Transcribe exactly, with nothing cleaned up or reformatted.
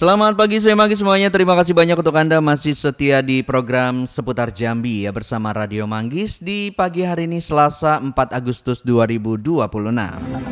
Selamat pagi, saya Magi semuanya. Terima kasih banyak untuk Anda masih setia di program Seputar Jambi ya bersama Radio Manggis di pagi hari ini Selasa empat Agustus dua ribu dua puluh enam.